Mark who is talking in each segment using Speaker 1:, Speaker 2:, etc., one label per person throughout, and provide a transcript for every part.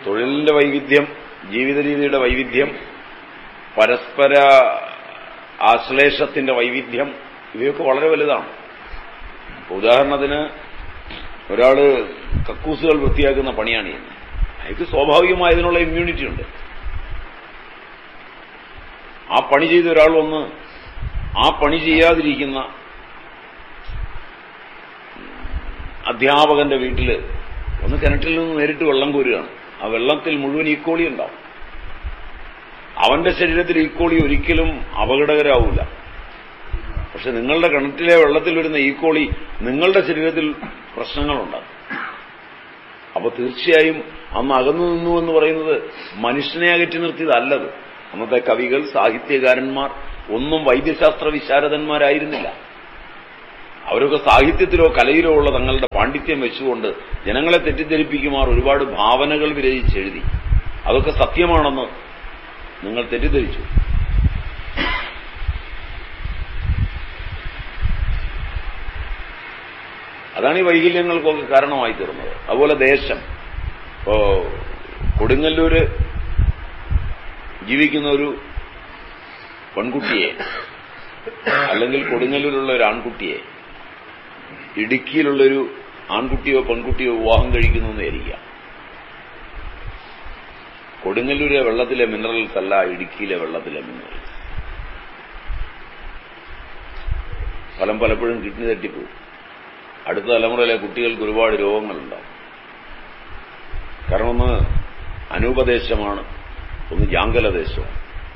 Speaker 1: തൊഴിലിന്റെ വൈവിധ്യം, ജീവിത രീതിയുടെ വൈവിധ്യം, പരസ്പര ആശ്ലേഷത്തിന്റെ വൈവിധ്യം, ഇവയൊക്കെ വളരെ വലുതാണ്. ഉദാഹരണത്തിന് ഒരാള് കക്കൂസുകൾ വൃത്തിയാക്കുന്ന പണിയാണ് ചെയ്യുന്നത്. അയാൾക്ക് സ്വാഭാവികമായി അതിനുള്ള ഇമ്മ്യൂണിറ്റി ഉണ്ട്. ആ പണി ചെയ്ത ഒരാൾ വന്ന് ആ പണി ചെയ്യാതിരിക്കുന്ന അധ്യാപകന്റെ വീട്ടിൽ ഒന്ന് കിണറ്റിൽ നിന്ന് നേരിട്ട് വെള്ളം കോരുകയാണ്. ആ വെള്ളത്തിൽ മുഴുവൻ ഈക്കോളി ഉണ്ടാവും. അവന്റെ ശരീരത്തിൽ ഈക്കോളി ഒരിക്കലും അപകടകരാവില്ല. പക്ഷെ നിങ്ങളുടെ കിണറ്റിലെ വെള്ളത്തിൽ വരുന്ന ഈക്കോളി നിങ്ങളുടെ ശരീരത്തിൽ പ്രശ്നങ്ങളുണ്ടാകും. അപ്പൊ തീർച്ചയായും അന്ന് അകന്നു നിന്നു എന്ന് പറയുന്നത് മനുഷ്യനെ അകറ്റി നിർത്തിയതല്ലത്. അന്നത്തെ കവികൾ, സാഹിത്യകാരന്മാർ ഒന്നും വൈദ്യശാസ്ത്ര വിശാരദന്മാരായിരുന്നില്ല. അവരൊക്കെ സാഹിത്യത്തിലോ കലയിലോ ഉള്ള തങ്ങളുടെ പാണ്ഡിത്യം വെച്ചുകൊണ്ട് ജനങ്ങളെ തെറ്റിദ്ധരിപ്പിക്കുമാർ ഒരുപാട് ഭാവനകൾ വിരചിച്ചെഴുതി. അതൊക്കെ സത്യമാണെന്ന് നിങ്ങൾ തെറ്റിദ്ധരിച്ചു. അതാണ് ഈ വൈകല്യങ്ങൾക്കൊക്കെ കാരണമായി തീർന്നത്. അതുപോലെ ദേശം, ഇപ്പോ കൊടുങ്ങല്ലൂര് ജീവിക്കുന്ന ഒരു പെൺകുട്ടിയെ അല്ലെങ്കിൽ കൊടുങ്ങല്ലൂരുള്ള ഒരു ആൺകുട്ടിയെ ഇടുക്കിയിലുള്ളൊരു ആൺകുട്ടിയോ പെൺകുട്ടിയോ വിവാഹം കഴിക്കുന്നു എന്ന് വിചാരിക്കാം. കൊടുങ്ങല്ലൂരെ വെള്ളത്തിലെ മിനറൽസ് അല്ല ഇടുക്കിയിലെ വെള്ളത്തിലെ മിനറൽസ്. പലപ്പോഴും കിഡ്നി തട്ടിപ്പോകും. അടുത്ത തലമുറയിലെ കുട്ടികൾക്ക് ഒരുപാട് രോഗങ്ങളുണ്ടാവും. കാരണം ഒന്ന് അനൂപദേശമാണ്, ഒന്ന് ജാങ്കലദേശമാണ്.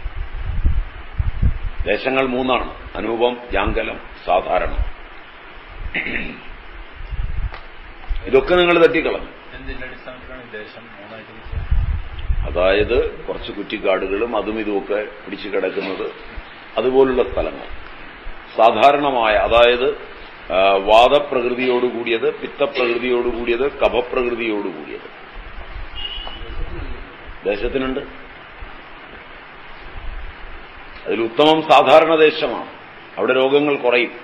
Speaker 1: ദേശങ്ങൾ മൂന്നാണ്: അനൂപം, ജാങ്കലം, സാധാരണം. ഇതൊക്കെ നിങ്ങൾ തട്ടിക്കളഞ്ഞു. അതായത് കുറച്ച് കുറ്റിക്കാടുകളും അതും ഇതുമൊക്കെ പിടിച്ചു കിടക്കുന്നത്, അതുപോലുള്ള സ്ഥലങ്ങൾ. സാധാരണമായ, അതായത് വാദപ്രകൃതിയോടുകൂടിയത്, പിത്തപ്രകൃതിയോടുകൂടിയത്, കഫപ്രകൃതിയോടുകൂടിയത് ദേശത്തിനുണ്ട്. അതിൽ ഉത്തമം സാധാരണ ദേശമാണ്. അവിടെ രോഗങ്ങൾ കുറയും.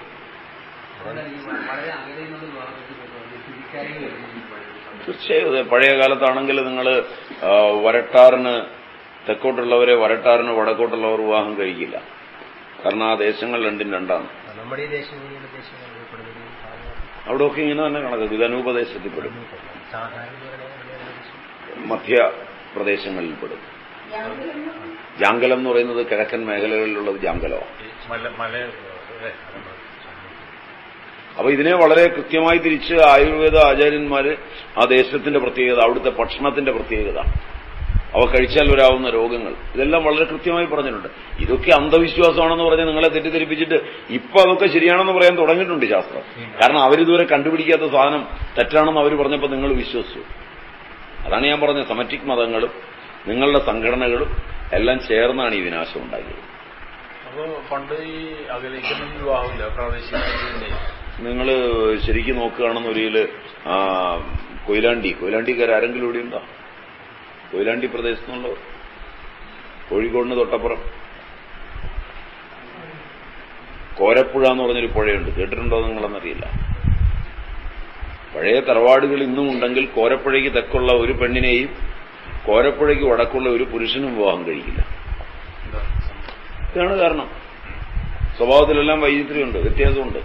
Speaker 1: തീർച്ചയായും പഴയ കാലത്താണെങ്കിൽ നിങ്ങൾ വരട്ടാറിന് തെക്കോട്ടുള്ളവരെ വരട്ടാറിന് വടക്കോട്ടുള്ളവർ വിവാഹം കഴിക്കില്ല. കാരണം ആ ദേശങ്ങൾ രണ്ടും രണ്ടാണ്. അവിടെയൊക്കെ ഇങ്ങനെ തന്നെ കണക്ക് വിധനൂപദേശത്തിൽപ്പെടും, മധ്യപ്രദേശങ്ങളിൽപ്പെടും. ജാങ്കലം എന്ന് പറയുന്നത് കിഴക്കൻ മേഖലകളിലുള്ളത് ജാങ്കലമാണ്. അപ്പൊ ഇതിനെ വളരെ കൃത്യമായി തിരിച്ച് ആയുർവേദ ആചാര്യന്മാര് ആ ദേശത്തിന്റെ പ്രത്യേകത, അവിടുത്തെ ഭക്ഷണത്തിന്റെ പ്രത്യേകത, അവ കഴിച്ചാൽ വരാവുന്ന രോഗങ്ങൾ, ഇതെല്ലാം വളരെ കൃത്യമായി പറഞ്ഞിട്ടുണ്ട്. ഇതൊക്കെ അന്ധവിശ്വാസമാണെന്ന് പറഞ്ഞ് നിങ്ങളെ തെറ്റിദ്ധരിപ്പിച്ചിട്ട് ഇപ്പൊ അതൊക്കെ ശരിയാണെന്ന് പറയാൻ തുടങ്ങിയിട്ടുണ്ട് ശാസ്ത്രം. കാരണം അവരിതുവരെ കണ്ടുപിടിക്കാത്ത സാധനം തെറ്റാണെന്ന് അവർ പറഞ്ഞപ്പോൾ നിങ്ങൾ വിശ്വസിച്ചു. അതാണ് ഞാൻ പറഞ്ഞ സെമറ്റിക് മതങ്ങളും നിങ്ങളുടെ സംഘടനകളും എല്ലാം ചേർന്നാണ് ഈ വിനാശം ഉണ്ടാക്കിയത്.
Speaker 2: അപ്പോ പണ്ട് ഈ അകലേക്കുന്ന വിവാഹമില്ല, പ്രാദേശിക
Speaker 1: നിങ്ങൾ ശരിക്കും നോക്കുകയാണെന്നൊരിക്കൽ കൊയിലാണ്ടിക്കാർ ആരെങ്കിലും ഇവിടെ ഉണ്ടോ? കൊയിലാണ്ടി പ്രദേശത്തുള്ളവർ, കോഴിക്കോടിന് തൊട്ടപ്പുറം കോരപ്പുഴ എന്ന് പറഞ്ഞൊരു പുഴയുണ്ട്. കേട്ടിട്ടുണ്ടോ നിങ്ങളെന്നറിയില്ല. പഴയ തറവാടുകൾ ഇന്നും ഉണ്ടെങ്കിൽ കോരപ്പുഴയ്ക്ക് തെക്കുള്ള ഒരു പെണ്ണിനെയും കോരപ്പുഴയ്ക്ക് വടക്കുള്ള ഒരു പുരുഷനും വിവാഹം കഴിക്കില്ല. ഇതാണ് കാരണം. സ്വഭാവത്തിലെല്ലാം വൈചിത്ര്യമുണ്ട്, വ്യത്യാസമുണ്ട്.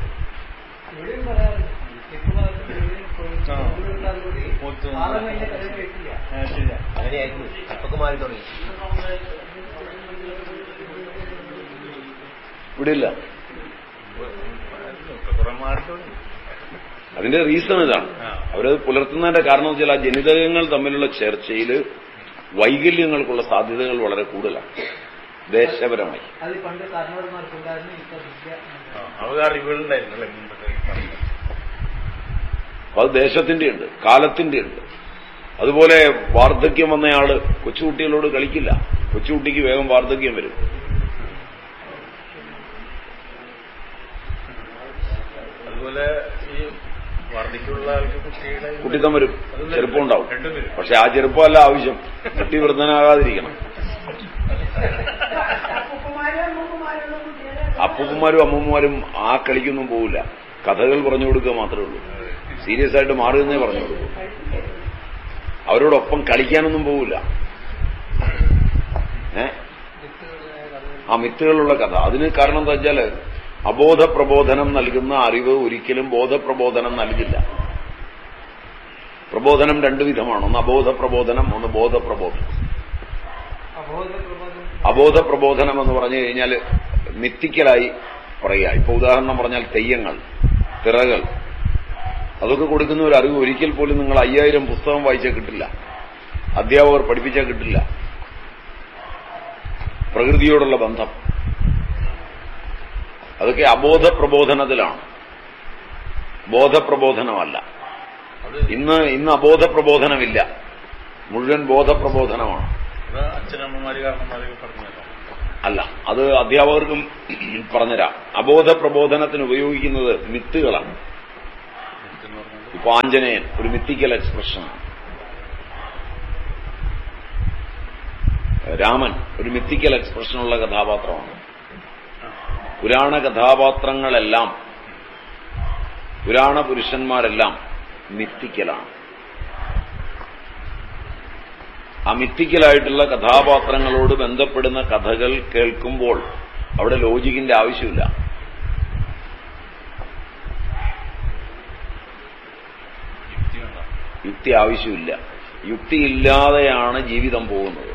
Speaker 1: ഇവിടെയില്ല. അതിന്റെ റീസൺ ഇതാണ്. അവരത് പുലർത്തുന്നതിന്റെ കാരണം എന്ന് വെച്ചാൽ ആ ജനിതകങ്ങൾ തമ്മിലുള്ള ചർച്ചയിൽ വൈകല്യങ്ങൾക്കുള്ള സാധ്യതകൾ വളരെ കൂടുതലാണ് ദേശപരമായി. അത് ദേശത്തിന്റെ ഉണ്ട്, കാലത്തിന്റെ ഉണ്ട്. അതുപോലെ വാർദ്ധക്യം വന്നയാള് കൊച്ചുകുട്ടികളോട് കളിക്കില്ല. കൊച്ചുകുട്ടിക്ക് വേഗം വാർദ്ധക്യം വരും.
Speaker 2: അതുപോലെ ഈ വാർദ്ധക്യമുള്ള
Speaker 1: കുട്ടിത്തം വരും, ചെറുപ്പം ഉണ്ടാവും. പക്ഷെ ആ ചെറുപ്പമല്ല ആവശ്യം, കുട്ടി വൃദ്ധനാകാതിരിക്കണം. അപ്പൂപ്പന്മാരും അമ്മൂമ്മമാരും ആ കളിക്കൊന്നും പോവില്ല. കഥകൾ പറഞ്ഞു കൊടുക്കുക മാത്രമേ ഉള്ളൂ. സീരിയസ് ആയിട്ട് മാറുന്നേ പറഞ്ഞു കൊടുക്കൂ. അവരോടൊപ്പം കളിക്കാനൊന്നും പോവില്ല. ആ മിത്തുകളുള്ള കഥ. അതിന് കാരണം എന്താ വെച്ചാൽ അബോധപ്രബോധനം നൽകുന്ന അറിവ് ഒരിക്കലും ബോധപ്രബോധനം നൽകില്ല. പ്രബോധനം രണ്ടു വിധമാണ്. ഒന്ന് അബോധപ്രബോധനം, ഒന്ന് ബോധപ്രബോധനം. അബോധപ്രബോധനം എന്ന് പറഞ്ഞു കഴിഞ്ഞാൽ മിത്തിക്കലായി പറയുക. ഇപ്പൊ ഉദാഹരണം പറഞ്ഞാൽ തെയ്യങ്ങൾ, തിറകൾ, അതൊക്കെ കൊടുക്കുന്ന ഒരു അറിവ് ഒരിക്കൽ പോലും നിങ്ങൾ 5000 പുസ്തകം വായിച്ചാൽ കിട്ടില്ല, അധ്യാപകർ പഠിപ്പിച്ചാൽ കിട്ടില്ല. പ്രകൃതിയോടുള്ള ബന്ധം അതൊക്കെ അബോധപ്രബോധനത്തിലാണ്, ബോധപ്രബോധനമല്ല. ഇന്ന് അബോധപ്രബോധനമില്ല, മുഴുവൻ ബോധപ്രബോധനമാണ്. അല്ല, അത് അധ്യാപകർക്കും പറഞ്ഞുതരാം. അബോധപ്രബോധനത്തിന് ഉപയോഗിക്കുന്നത് മിത്തുകളാണ്. ഇപ്പൊ ആഞ്ജനേയൻ ഒരു മിത്തിക്കൽ എക്സ്പ്രഷനാണ്. രാമൻ ഒരു മിത്തിക്കൽ എക്സ്പ്രഷനുള്ള കഥാപാത്രമാണ്. പുരാണ കഥാപാത്രങ്ങളെല്ലാം, പുരാണ പുരുഷന്മാരെല്ലാം മിത്തിക്കലാണ്. ആ മിത്തിക്കലായിട്ടുള്ള കഥാപാത്രങ്ങളോട് ബന്ധപ്പെടുന്ന കഥകൾ കേൾക്കുമ്പോൾ അവിടെ ലോജിക്കിന്റെ ആവശ്യമില്ല. യുക്തി ആവശ്യമില്ല. യുക്തിയില്ലാതെയാണ് ജീവിതം പോകുന്നത്.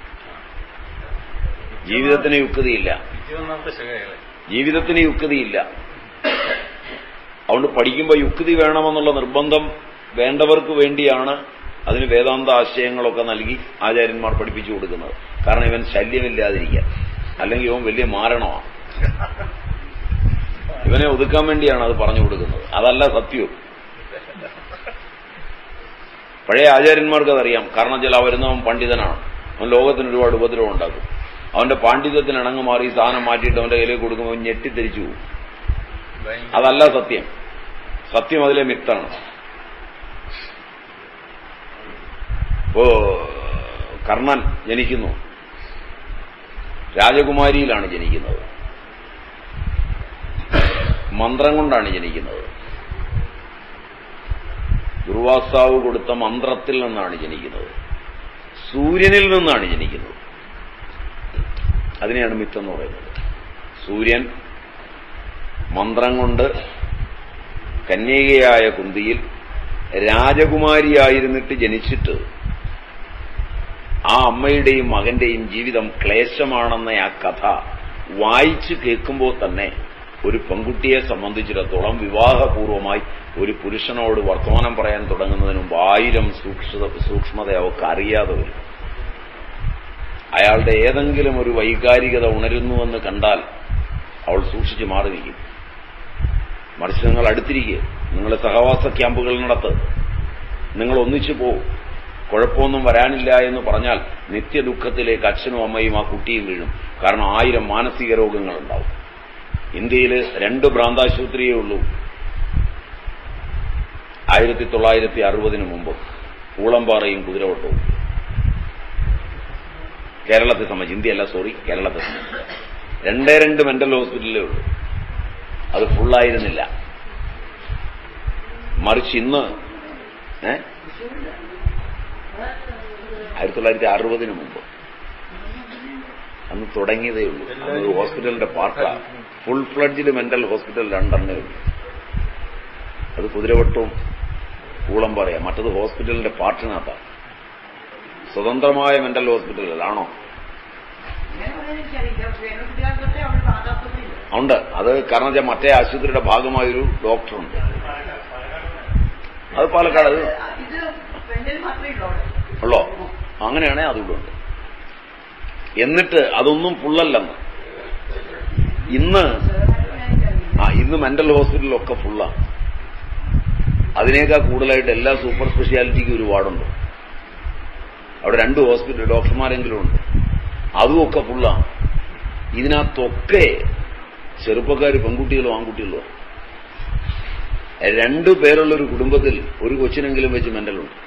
Speaker 1: ജീവിതത്തിന് യുക്തിയില്ല. ജീവിതത്തിന് യുക്തിയില്ല. അതുകൊണ്ട് പഠിക്കുമ്പോൾ യുക്തി വേണമെന്നുള്ള നിർബന്ധം വേണ്ടവർക്ക് വേണ്ടിയാണ് അതിന് വേദാന്ത ആശയങ്ങളൊക്കെ നൽകി ആചാര്യന്മാർ പഠിപ്പിച്ചു കൊടുക്കുന്നത്. കാരണം ഇവൻ ശല്യമില്ലാതിരിക്കാൻ, അല്ലെങ്കിൽ ഇവൻ വലിയ മാരണമാണ്. ഇവനെ ഒതുക്കാൻ വേണ്ടിയാണ് അത് പറഞ്ഞു കൊടുക്കുന്നത്, അതല്ല സത്യവും. പഴയ ആചാര്യന്മാർക്ക് അതറിയാം. കാരണം വെച്ചാൽ അവരുന്നവൻ പണ്ഡിതനാണ്, അവൻ ലോകത്തിന് ഒരുപാട് ഉപദ്രവം ഉണ്ടാക്കും. അവന്റെ പാണ്ഡിത്യത്തിന് ഇണങ്ങ് മാറി സാധനം മാറ്റിയിട്ട് അവന്റെ കയ്യിലേക്ക് കൊടുക്കുമ്പോൾ ഞെട്ടിത്തിരിച്ചു പോകും. അതല്ല സത്യം. സത്യം അതിലെ മിത്താണ്. ഇപ്പോ കർണൻ ജനിക്കുന്നു, രാജകുമാരിയിലാണ് ജനിക്കുന്നത്, മന്ത്രം കൊണ്ടാണ് ജനിക്കുന്നത്. ദുർവാസാവ് കൊടുത്ത മന്ത്രത്തിൽ നിന്നാണ് ജനിക്കുന്നത്, സൂര്യനിൽ നിന്നാണ് ജനിക്കുന്നത്. അതിനെയാണ് മിത്തെന്ന് പറയുന്നത്. സൂര്യൻ മന്ത്രം കൊണ്ട് കന്യകയായ കുന്തിയിൽ രാജകുമാരിയായിരുന്നിട്ട് ജനിച്ചിട്ട് ആ അമ്മയുടെയും മകന്റെയും ജീവിതം ക്ലേശമാണെന്ന ആ കഥ വായിച്ചു കേൾക്കുമ്പോൾ തന്നെ ഒരു പെൺകുട്ടിയെ സംബന്ധിച്ചിടത്തോളം വിവാഹപൂർവമായി ഒരു പുരുഷനോട് വർത്തമാനം പറയാൻ തുടങ്ങുന്നതിന് മുമ്പ് 1000 സൂക്ഷ്മത അവർക്ക് അറിയാതെ വരും. അയാളുടെ ഏതെങ്കിലും ഒരു വൈകാരികത ഉണരുന്നുവെന്ന് കണ്ടാൽ അവൾ സൂക്ഷിച്ചു മാറിയിരിക്കും. മറിച്ച് നിങ്ങൾ അടുത്തിരിക്കുക, നിങ്ങൾ സഹവാസ ക്യാമ്പുകൾ നടത്ത്, നിങ്ങൾ ഒന്നിച്ചു പോകും, കുഴപ്പമൊന്നും വരാനില്ല എന്ന് പറഞ്ഞാൽ നിത്യദുഃഖത്തിലേക്ക് അച്ഛനും അമ്മയും ആ കുട്ടിയും വീഴും. കാരണം 1000 മാനസിക രോഗങ്ങളുണ്ടാവും. ഇന്ത്യയിൽ 2 ഭ്രാന്താശുപത്രിയേ ഉള്ളൂ 1960 മുമ്പ്, ഊളംപാറയും കുതിരവട്ടവും. കേരളത്തെ സംബന്ധിച്ച്, ഇന്ത്യയല്ല സോറി, കേരളത്തെ സംബന്ധിച്ച് 2 മെന്റൽ ഹോസ്പിറ്റലേ ഉള്ളൂ. അത് ഫുള്ളായിരുന്നില്ല. മറിച്ച് ഇന്ന് 1960 മുമ്പ് അന്ന് തുടങ്ങിയതേ ഉള്ളൂ. അന്ന് ഹോസ്പിറ്റലിന്റെ പാർട്ടാണ്. ഫുൾ ഫ്ലഡ്ജിൽ മെന്റൽ ഹോസ്പിറ്റൽ 2 ഉള്ളൂ. അത് കുതിരവട്ടവും ഊളംപാറയാ. മറ്റത് ഹോസ്പിറ്റലിന്റെ പാർട്ടിനകത്താണ്. സ്വതന്ത്രമായ മെന്റൽ ഹോസ്പിറ്റലാണോ? ഉണ്ട്. അത് കാരണം വെച്ചാൽ മറ്റേ ആശുപത്രിയുടെ ഭാഗമായൊരു ഡോക്ടറുണ്ട്. അത് പാലക്കാട് ഉള്ളോ? അങ്ങനെയാണെ അതുകൂടെ ഉണ്ട്. എന്നിട്ട് അതൊന്നും ഫുള്ളല്ലെന്ന്. ഇന്ന് മെന്റൽ ഹോസ്പിറ്റലിലൊക്കെ ഫുള്ളാണ്. അതിനേക്കാൾ കൂടുതലായിട്ട് എല്ലാ സൂപ്പർ സ്പെഷ്യാലിറ്റിക്കും ഒരു വാർഡുണ്ട്. അവിടെ 2 ഹോസ്പിറ്റൽ ഡോക്ടർമാരെങ്കിലും ഉണ്ട്. അതുമൊക്കെ ഫുള്ളാണ്. ഇതിനകത്തൊക്കെ ചെറുപ്പക്കാർ, പെൺകുട്ടികളോ ആൺകുട്ടികളോ, 2 പേരുള്ളൊരു കുടുംബത്തിൽ ഒരു കൊച്ചിനെങ്കിലും വെച്ച് മെന്റലുണ്ട്.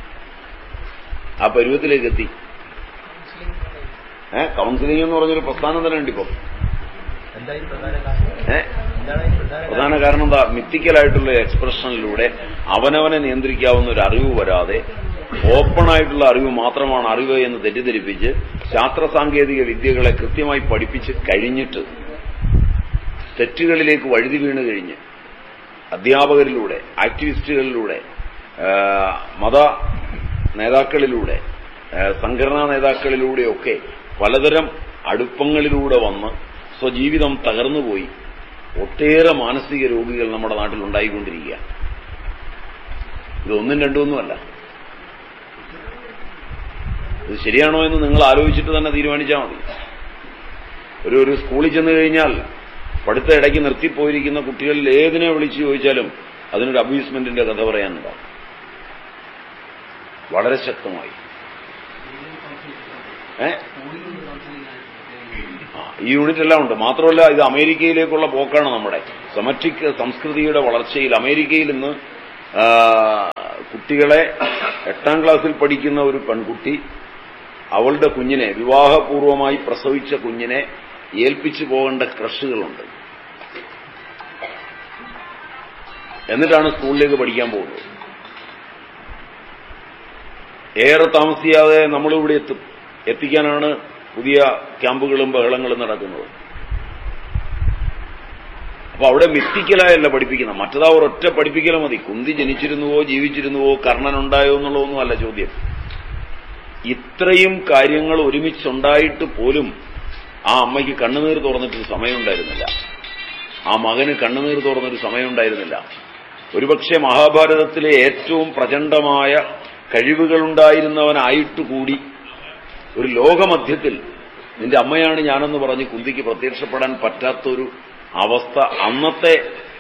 Speaker 1: ആ പരുവത്തിലേക്ക് എത്തി. കൗൺസിലിംഗ് എന്ന് പറഞ്ഞൊരു പ്രസ്ഥാനം തന്നെ ഉണ്ട്. ഇപ്പം പ്രധാന കാരണം എന്താ? മിത്തിക്കലായിട്ടുള്ള എക്സ്പ്രഷനിലൂടെ അവനവനെ നിയന്ത്രിക്കാവുന്ന ഒരു അറിവ് വരാതെ ഓപ്പണായിട്ടുള്ള അറിവ് മാത്രമാണ് അറിവ് എന്ന് തെറ്റിദ്ധരിപ്പിച്ച് ശാസ്ത്ര സാങ്കേതിക വിദ്യകളെ കൃത്യമായി പഠിപ്പിച്ച് കഴിഞ്ഞിട്ട് തെറ്റുകളിലേക്ക് വഴുതി വീണ് കഴിഞ്ഞ് അധ്യാപകരിലൂടെ, ആക്ടിവിസ്റ്റുകളിലൂടെ, മത നേതാക്കളിലൂടെ, സംഘടനാ നേതാക്കളിലൂടെയൊക്കെ പലതരം അടുപ്പങ്ങളിലൂടെ വന്ന് സ്വജീവിതം തകർന്നുപോയി ഒട്ടേറെ മാനസിക രോഗികൾ നമ്മുടെ നാട്ടിൽ ഉണ്ടായിക്കൊണ്ടിരിക്കുക. ഇതൊന്നും രണ്ടൊന്നുമല്ല. ഇത് ശരിയാണോ എന്ന് നിങ്ങൾ ആലോചിച്ചിട്ട് തന്നെ തീരുമാനിച്ചാൽ മതി. ഒരു സ്കൂളിൽ ചെന്ന് കഴിഞ്ഞാൽ പഠിത്ത ഇടയ്ക്ക് നിർത്തിപ്പോയിരിക്കുന്ന കുട്ടികളിൽ ഏതിനെ വിളിച്ചു ചോദിച്ചാലും അതിനൊരു അബ്യൂസ്മെന്റിന്റെ കഥ പറയാനുണ്ടാവും, വളരെ ശക്തമായി. ഈ യൂണിറ്റ് എല്ലാം ഉണ്ട്. മാത്രമല്ല ഇത് അമേരിക്കയിലേക്കുള്ള പോക്കാണ് നമ്മുടെ സെമറ്റിക് സംസ്കൃതിയുടെ വളർച്ചയിൽ. അമേരിക്കയിൽ ഇന്ന് കുട്ടികളെ 8ാം ക്ലാസ്സിൽ പഠിക്കുന്ന ഒരു പെൺകുട്ടി അവളുടെ കുഞ്ഞിനെ, വിവാഹപൂർവമായി പ്രസവിച്ച കുഞ്ഞിനെ ഏൽപ്പിച്ചു പോകേണ്ട ക്രഷുകളുണ്ട്. എന്നിട്ടാണ് സ്കൂളിലേക്ക് പഠിക്കാൻ പോകുന്നത്. ഏറെ താമസിയാതെ നമ്മളിവിടെ എത്തിക്കാനാണ് പുതിയ ക്യാമ്പുകളും ബഹളങ്ങളും നടക്കുന്നത്. അപ്പൊ അവിടെ മിത്തിക്കലായല്ല പഠിപ്പിക്കുന്നത്. മറ്റതാ ഒരൊറ്റ പഠിപ്പിക്കല മതി. കുന്തി ജനിച്ചിരുന്നുവോ ജീവിച്ചിരുന്നുവോ കർണനുണ്ടായോ എന്നുള്ളതൊന്നുമല്ല ചോദ്യം. ഇത്രയും കാര്യങ്ങൾ ഒരുമിച്ചുണ്ടായിട്ട് പോലും ആ അമ്മയ്ക്ക് കണ്ണുനീർ തുറന്നിട്ടൊരു സമയമുണ്ടായിരുന്നില്ല, ആ മകന് കണ്ണുനീർ തുറന്നൊരു സമയമുണ്ടായിരുന്നില്ല. ഒരുപക്ഷെ മഹാഭാരതത്തിലെ ഏറ്റവും പ്രചണ്ഡമായ കഴിവുകളുണ്ടായിരുന്നവനായിട്ടുകൂടി ഒരു ലോകമധ്യത്തിൽ നിന്റെ അമ്മയാണ് ഞാനെന്ന് പറഞ്ഞ് കുന്തിക്ക് പ്രത്യക്ഷപ്പെടാൻ പറ്റാത്തൊരു അവസ്ഥ അന്നത്തെ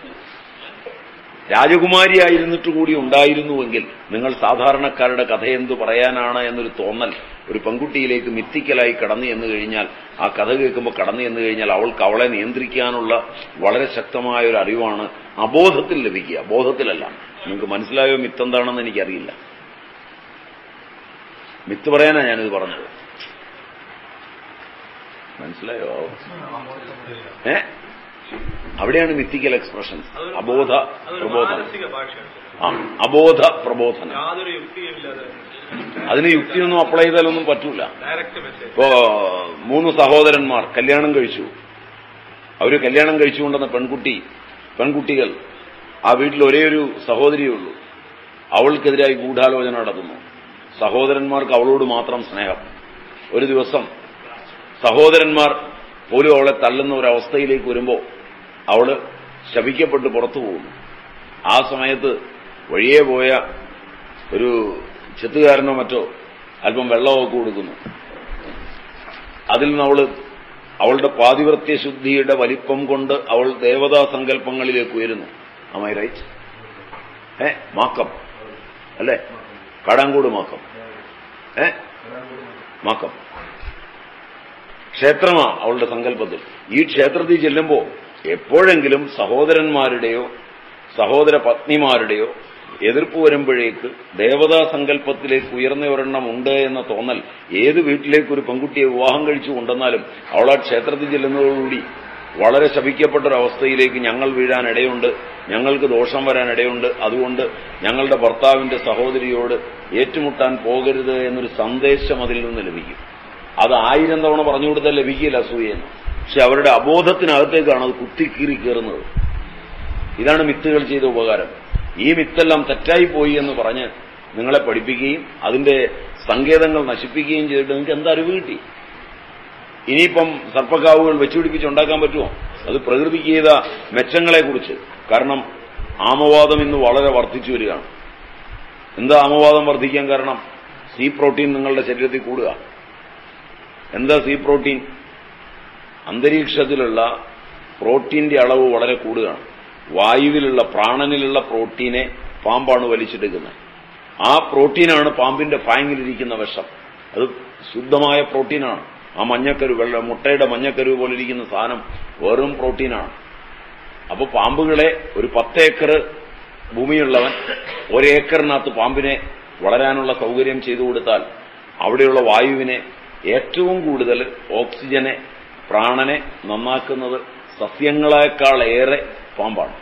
Speaker 1: രാജകുമാരിയായിരുന്നിട്ട് കൂടി ഉണ്ടായിരുന്നുവെങ്കിൽ നിങ്ങൾ സാധാരണക്കാരുടെ കഥയെന്തു പറയാനാണ് എന്നൊരു തോന്നൽ ഒരു പെൺകുട്ടിയിലേക്ക് മിത്തിക്കലായി കടന്നു എന്ന് കഴിഞ്ഞാൽ, ആ കഥ കേൾക്കുമ്പോൾ കടന്നു എന്ന് കഴിഞ്ഞാൽ അവൾക്ക് അവളെ നിയന്ത്രിക്കാനുള്ള വളരെ ശക്തമായ ഒരു അറിവാണ് അബോധത്തിൽ ലഭിക്കുക, ബോധത്തിലല്ല. നിങ്ങൾക്ക് മനസ്സിലായോ മിത്തെന്താണെന്ന് എനിക്കറിയില്ല. മിത്ത് പറയാനാണ് ഞാനിത് പറഞ്ഞത്. മനസ്സിലായോ? അവിടെയാണ് മിത്തിക്കൽ എക്സ്പ്രഷൻസ്. അബോധ പ്രബോധനം. അബോധ പ്രബോധനം. അതിന് യുക്തിയൊന്നും അപ്ലൈ ചെയ്താലൊന്നും പറ്റൂല. ഇപ്പോ 3 സഹോദരന്മാർ കല്യാണം കഴിച്ചു. അവര് കല്യാണം കഴിച്ചുകൊണ്ടെന്ന പെൺകുട്ടികൾ ആ വീട്ടിൽ ഒരേ ഒരു സഹോദരിയേ ഉള്ളൂ. അവൾക്കെതിരായി ഗൂഢാലോചന നടത്തുന്നു. സഹോദരന്മാർക്ക് അവളോട് മാത്രം സ്നേഹം. ഒരു ദിവസം സഹോദരന്മാർ പോലും അവളെ തള്ളുന്ന ഒരവസ്ഥയിലേക്ക് വരുമ്പോൾ അവള് ശപിക്കപ്പെട്ട് പുറത്തു പോകുന്നു. ആ സമയത്ത് വഴിയെ പോയ ഒരു ചെത്തുകാരനോ മറ്റോ അല്പം വെള്ളമൊക്കെ കൊടുക്കുന്നു. അതിൽ നിന്ന് അവളുടെ പാതിവൃത്യശുദ്ധിയുടെ വലിപ്പം കൊണ്ട് അവൾ ദേവതാ സങ്കല്പങ്ങളിലേക്ക് ഉയരുന്നു. Am I right? മാക്കം അല്ലേ? കാടാങ്കോട് മാക്കം. മാക്കം ക്ഷേത്രമാ അവളുടെ സങ്കല്പത്തിൽ. ഈ ക്ഷേത്രത്തിൽ ചെല്ലുമ്പോൾ എപ്പോഴെങ്കിലും സഹോദരന്മാരുടെയോ സഹോദര പത്നിമാരുടെയോ എതിർപ്പ് വരുമ്പോഴേക്ക് ദേവതാ സങ്കല്പത്തിലേക്ക് ഉയർന്ന ഒരെണ്ണം ഉണ്ട് എന്ന തോന്നൽ ഏത് വീട്ടിലേക്കൊരു പെൺകുട്ടിയെ വിവാഹം കഴിച്ചു കൊണ്ടെന്നാലും അവൾ ആ ക്ഷേത്രത്തിൽ ചെല്ലുന്നതോടുകൂടി വളരെ ശപിക്കപ്പെട്ടൊരവസ്ഥയിലേക്ക് ഞങ്ങൾ വീഴാനിടയുണ്ട്, ഞങ്ങൾക്ക് ദോഷം വരാനിടയുണ്ട്, അതുകൊണ്ട് ഞങ്ങളുടെ ഭർത്താവിന്റെ സഹോദരിയോട് ഏറ്റുമുട്ടാൻ പോകരുത് എന്നൊരു സന്ദേശം അതിൽ നിന്ന് ലഭിക്കും. അത് 1000 തവണ പറഞ്ഞു കൊടുത്താൽ ലഭിക്കില്ല അസൂയെന്ന്. പക്ഷെ അവരുടെ അബോധത്തിനകത്തേക്കാണ് അത് കുത്തിക്കീറി കയറുന്നത്. ഇതാണ് മിത്തുകൾ ചെയ്ത ഉപകാരം. ഈ മിത്തെല്ലാം തെറ്റായിപ്പോയി എന്ന് പറഞ്ഞ് നിങ്ങളെ പഠിപ്പിക്കുകയും അതിന്റെ സങ്കേതങ്ങൾ നശിപ്പിക്കുകയും ചെയ്തിട്ട് നിങ്ങൾക്ക് എന്താ അറിവ് കിട്ടി? ഇനിയിപ്പം സർപ്പക്കാവുകൾ വെച്ചുപിടിപ്പിച്ചുണ്ടാക്കാൻ പറ്റുമോ? അത് പ്രകൃതിക്ക് ചെയ്ത മെച്ചങ്ങളെക്കുറിച്ച്. കാരണം ആമവാദം ഇന്ന് വളരെ വർദ്ധിച്ചു വരികയാണ്. എന്താ ആമവാദം വർദ്ധിക്കാൻ കാരണം? സി പ്രോട്ടീൻ നിങ്ങളുടെ ശരീരത്തിൽ കൂടുക. എന്താ സി പ്രോട്ടീൻ? അന്തരീക്ഷത്തിലുള്ള പ്രോട്ടീന്റെ അളവ് വളരെ കൂടുകയാണ്. വായുവിലുള്ള പ്രാണനിലുള്ള പ്രോട്ടീനെ പാമ്പാണ് വലിച്ചെടുക്കുന്നത്. ആ പ്രോട്ടീനാണ് പാമ്പിന്റെ ഫാങ്ങിലിരിക്കുന്ന വിഷം. അത് ശുദ്ധമായ പ്രോട്ടീനാണ്. ആ മഞ്ഞക്കരു, മുട്ടയുടെ മഞ്ഞക്കരു പോലിരിക്കുന്ന സാധനം വെറും പ്രോട്ടീനാണ്. അപ്പോൾ പാമ്പുകളെ ഒരു 10 ഏക്കർ ഭൂമിയുള്ളവൻ 1 ഏക്കറിനകത്ത് പാമ്പിനെ വളരാനുള്ള സൗകര്യം ചെയ്തു കൊടുത്താൽ അവിടെയുള്ള വായുവിനെ ഏറ്റവും കൂടുതൽ ഓക്സിജനെ, പ്രാണനെ നന്നാക്കുന്നത് സസ്യങ്ങളെക്കാളേറെ പാമ്പാണ്.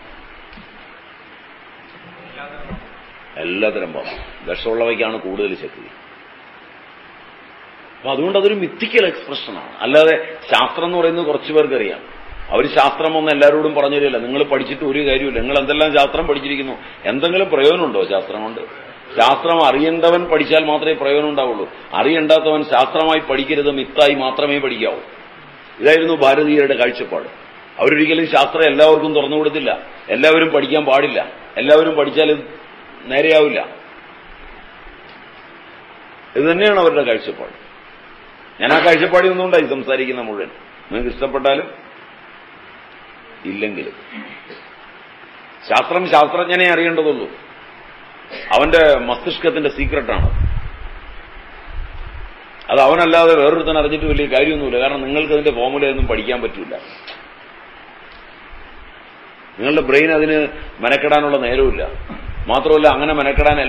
Speaker 1: എല്ലാത്തരം പാമ്പ്. വിഷമുള്ളവയ്ക്കാണ് കൂടുതൽ ശക്തി. അപ്പൊ അതുകൊണ്ട് അതൊരു മിത്തിക്കൽ എക്സ്പ്രഷനാണ്. അല്ലാതെ ശാസ്ത്രം എന്ന് പറയുന്നത് കുറച്ചു പേർക്കറിയാം. അവർ ശാസ്ത്രം ഒന്നും എല്ലാവരോടും പറഞ്ഞു തരില്ല. നിങ്ങൾ പഠിച്ചിട്ട് ഒരു കാര്യമില്ല. നിങ്ങൾ എന്തെല്ലാം ശാസ്ത്രം പഠിച്ചിരിക്കുന്നു, എന്തെങ്കിലും പ്രയോജനമുണ്ടോ ശാസ്ത്രം കൊണ്ട്? ശാസ്ത്രം അറിയേണ്ടവൻ പഠിച്ചാൽ മാത്രമേ പ്രയോജനം ഉണ്ടാവുള്ളൂ. അറിയണ്ടാത്തവൻ ശാസ്ത്രമായി പഠിക്കരുത്, മിത്തായി മാത്രമേ പഠിക്കാവൂ. ഇതായിരുന്നു ഭാരതീയരുടെ കാഴ്ചപ്പാട്. അവരൊരിക്കലും ശാസ്ത്രം എല്ലാവർക്കും തുറന്നു കൊടുത്തില്ല. എല്ലാവരും പഠിക്കാൻ പാടില്ല. എല്ലാവരും പഠിച്ചാൽ ഇത് നേരെയാവില്ല. ഇത് തന്നെയാണ് അവരുടെ കാഴ്ചപ്പാട്. ഞാൻ ആ കാഴ്ചപ്പാടിൽ നിന്നുകൊണ്ടായി സംസാരിക്കുന്ന മുഴുവൻ. നിങ്ങൾക്ക് ഇഷ്ടപ്പെട്ടാലും ഇല്ലെങ്കിലും ശാസ്ത്രം ശാസ്ത്രജ്ഞനെ അറിയേണ്ടതുള്ളൂ. അവന്റെ മസ്തിഷ്കത്തിന്റെ സീക്രട്ടാണ്. അത് അവനല്ലാതെ വേറൊരുത്തൻ അറിഞ്ഞിട്ട് വലിയ കാര്യമൊന്നുമില്ല. കാരണം നിങ്ങൾക്ക് അതിന്റെ ഫോർമുലയൊന്നും പഠിക്കാൻ പറ്റില്ല. നിങ്ങളുടെ ബ്രെയിൻ അതിന് മെനക്കെടാനുള്ള നേരമില്ല. മാത്രമല്ല അങ്ങനെ മെനക്കെടാൻ